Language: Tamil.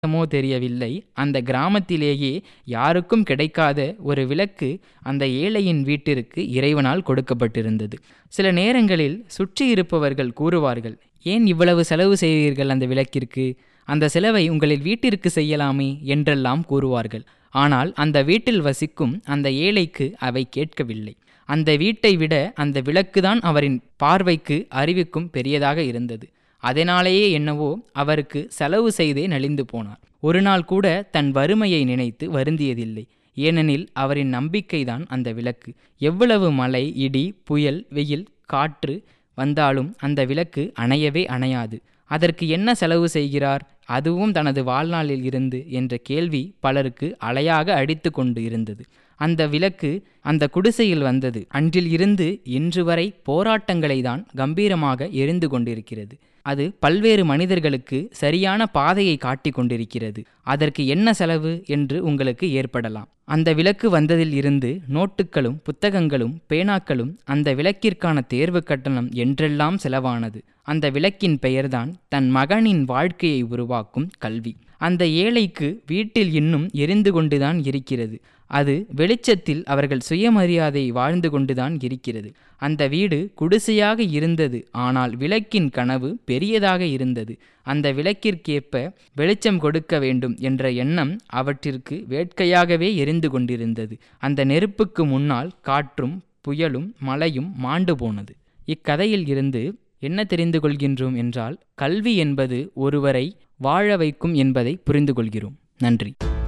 தெரியவில்லை, அந்த கிராமத்திலேயே யாருக்கும் கிடைக்காத ஒரு விளக்கு அந்த ஏழையின் வீட்டிற்கு இறைவனால் கொடுக்கப்பட்டிருந்தது. சில நேரங்களில் சுற்றி இருப்பவர்கள் கூறுவார்கள், ஏன் இவ்வளவு செலவு செய்வீர்கள் அந்த விளக்கிற்கு? அந்த செலவை உங்களின் வீட்டிற்கு செய்யலாமே என்றெல்லாம் கூறுவார்கள். ஆனால் அந்த வீட்டில் வசிக்கும் அந்த ஏழைக்கு அவை கேட்கவில்லை. அந்த வீட்டை விட அந்த விளக்குதான் அவரின் பார்வைக்கு அறிவுக்கும் பெரியதாக இருந்தது. அதனாலேயே என்னவோ அவருக்கு செலவு செய்தே நலிந்து போனார். ஒரு நாள் கூட தன் வறுமையை நினைத்து வருந்தியதில்லை. ஏனெனில் அவரின் நம்பிக்கைதான் அந்த விளக்கு. எவ்வளவு மழை, இடி, புயல், வெயில், காற்று வந்தாலும் அந்த விளக்கு அணையவே அணையாது. அதற்கு என்ன செலவு செய்கிறார், அதுவும் தனது வாழ்நாளில் இருந்து என்ற கேள்வி பலருக்கு அலையாக அடித்து கொண்டு இருந்தது. அந்த விளக்கு அந்த குடிசையில் வந்தது அன்றில் இருந்து இன்று வரை போராட்டங்களை தான் கம்பீரமாக எரிந்து கொண்டிருக்கிறது. அது பல்வேறு மனிதர்களுக்கு சரியான பாதையை காட்டி கொண்டிருக்கிறது. அதற்கு என்ன செலவு என்று உங்களுக்கு ஏற்படலாம். அந்த விளக்கு வந்ததில் இருந்து நோட்டுகளும் புத்தகங்களும் பேனாக்களும் அந்த விளக்கிற்கான தேர்வு கட்டணம் என்றெல்லாம் செலவானது. அந்த விளக்கின் பெயர்தான் தன் மகனின் வாழ்க்கையை உருவாக்கும் கல்வி. அந்த ஏழைக்கு வீட்டில் இன்னும் எரிந்து கொண்டுதான் இருக்கிறது. அது வெளிச்சத்தில் அவர்கள் சுயமரியாதை வாழ்ந்து கொண்டுதான் இருக்கிறது. அந்த வீடு குடிசையாக இருந்தது, ஆனால் விளக்கின் கனவு பெரியதாக இருந்தது. அந்த விளக்கிற்கேற்ப வெளிச்சம் கொடுக்க வேண்டும் என்ற எண்ணம் அவற்றிற்கு வேட்கையாகவே எரிந்து கொண்டிருந்தது. அந்த நெருப்புக்கு முன்னால் காற்றும் புயலும் மழையும் மாண்டு போனது. இக்கதையில் இருந்து என்ன தெரிந்து கொள்கின்றோம் என்றால், கல்வி என்பது ஒருவரை வாழ வைக்கும் என்பதை புரிந்து கொள்கிறோம். நன்றி.